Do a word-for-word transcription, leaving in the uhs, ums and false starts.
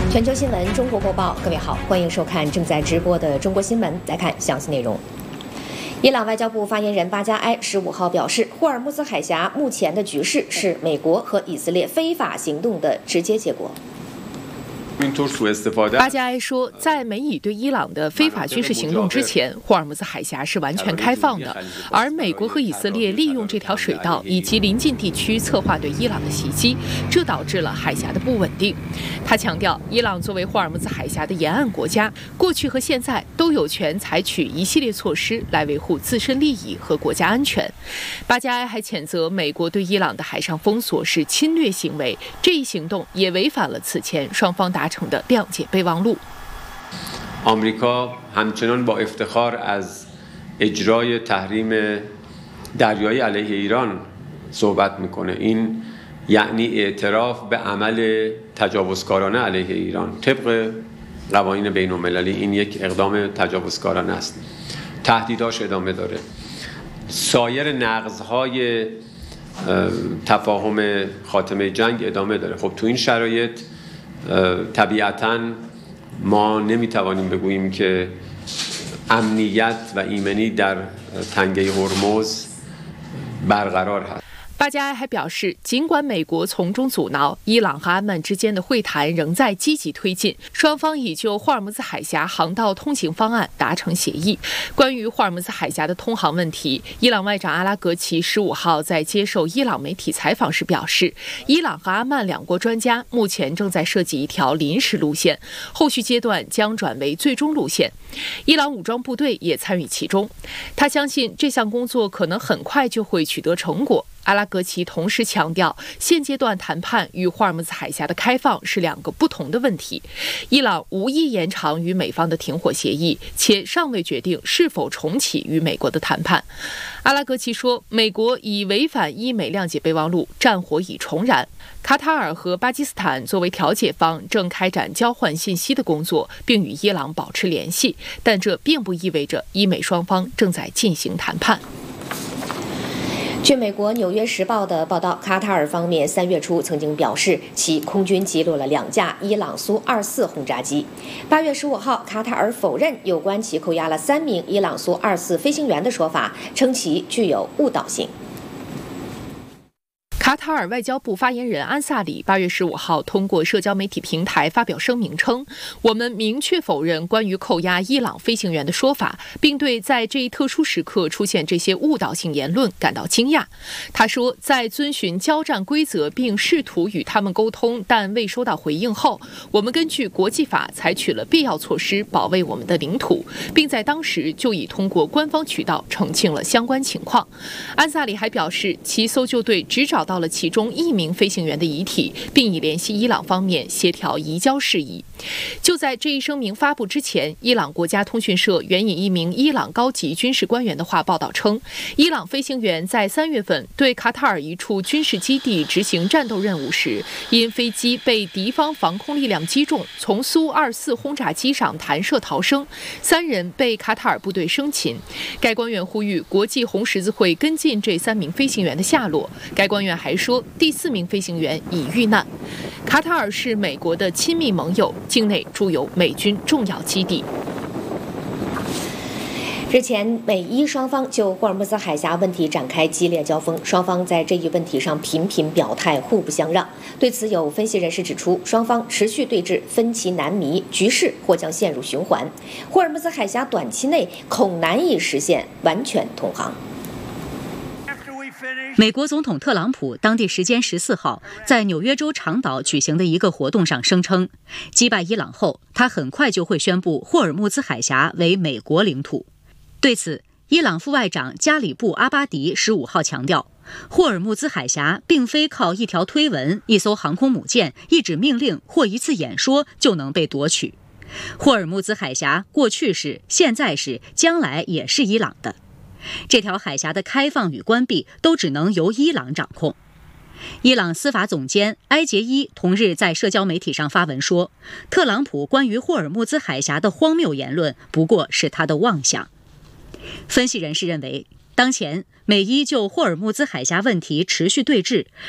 全球新闻，中国播报。各位好，欢迎收看正在直播的中国新闻。来看详细内容。伊朗外交部发言人巴加埃十五号表示，霍尔木兹海峡目前的局势是美国和以色列非法行动的直接结果。 巴加埃说，在美以对伊朗的非法军事行动之前，霍尔木兹海峡是完全开放的，而美国和以色列利用这条水道以及邻近地区策划对伊朗的袭击，这导致了海峡的不稳定。他强调，伊朗作为霍尔木兹海峡的沿岸国家，过去和现在都有权采取一系列措施来维护自身利益和国家安全。巴加埃还谴责美国对伊朗的海上封锁是侵略行为，这一行动也违反了此前双方达成的谅解备忘录。 آمریکا همچنان با افتخار از اجرای تحریم دریایی علیه ایران صحبت میکنه. این یعنی اعتراف به عمل تجاوزکارانه علیه ایران طبق قوانین بین المللی. این یک اقدام تجاوزکارانه است. تهدیداش ادامه داره. سایر نقض‌های تفاهم خاتمه جنگ ادامه داره. خب تو این شرایط طبیعتاً ما نمیتوانیم بگوییم که امنیت و ایمنی در تنگه هرمز برقرار هست。 巴加埃还表示，尽管美国从中阻挠，伊朗和阿曼之间的会谈仍在积极推进，双方已就霍尔木兹海峡航道通行方案达成协议。关于霍尔木兹海峡的通航问题，伊朗外长阿拉格齐十五号在接受伊朗媒体采访时表示，伊朗和阿曼两国专家目前正在设计一条临时路线，后续阶段将转为最终路线。伊朗武装部队也参与其中，他相信这项工作可能很快就会取得成果。阿拉格齐同时强调，现阶段谈判与霍尔木兹海峡的开放是两个不同的问题。伊朗无意延长与美方的停火协议，且尚未决定是否重启与美国的谈判。阿拉格齐说，美国已违反伊美谅解备忘录，战火已重燃。卡塔尔和巴基斯坦作为调解方，正开展交换信息的工作，并与伊朗保持联系，但这并不意味着伊美双方正在进行谈判。 据美国《纽约时报》的报道，卡塔尔方面三月初曾经表示，其空军击落了两架伊朗苏二四轰炸机。八月十五号，卡塔尔否认有关其扣押了三名伊朗苏二四飞行员的说法，称其具有误导性。 卡塔尔外交部发言人安萨里八月十五号通过社交媒体平台发表声明称，我们明确否认关于扣押伊朗飞行员的说法，并对在这一特殊时刻出现这些误导性言论感到惊讶。他说，在遵循交战规则并试图与他们沟通，但未收到回应后，我们根据国际法采取了必要措施保卫我们的领土，并在当时就已通过官方渠道澄清了相关情况。安萨里还表示，其搜救队只找到了其中一名飞行员的遗体，并已联系伊朗方面协调移交事宜。就在这一声明发布之前，伊朗国家通讯社援引一名伊朗高级军事官员的话报道称，伊朗飞行员在三月份对卡塔尔一处军事基地执行战斗任务时，因飞机被敌方防空力量击中，从苏二四轰炸机上弹射逃生，三人被卡塔尔部队生擒。该官员呼吁国际红十字会跟进这三名飞行员的下落。该官员还说，第四名飞行员已遇难。卡塔尔是美国的亲密盟友，境内驻有美军重要基地。 日前，美伊双方就霍尔木兹海峡问题展开激烈交锋，双方在这一问题上频频表态，互不相让。对此，有分析人士指出，双方持续对峙，分歧难弥，局势或将陷入循环。霍尔木兹海峡短期内恐难以实现完全通航。 美国总统特朗普当地时间十四号在纽约州长岛举行的一个活动上声称，击败伊朗后，他很快就会宣布霍尔木兹海峡为美国领土。对此，伊朗副外长加里布·阿巴迪十五号强调，霍尔木兹海峡并非靠一条推文、一艘航空母舰、一纸命令或一次演说就能被夺取。霍尔木兹海峡过去是、现在是、将来也是伊朗的。这条海峡的开放与关闭都只能由伊朗掌控。伊朗司法总监埃杰伊同日在社交媒体上发文说，特朗普关于霍尔木兹海峡的荒谬言论不过是他的妄想。分析人士认为，当前美伊就霍尔木兹海峡问题持续对峙，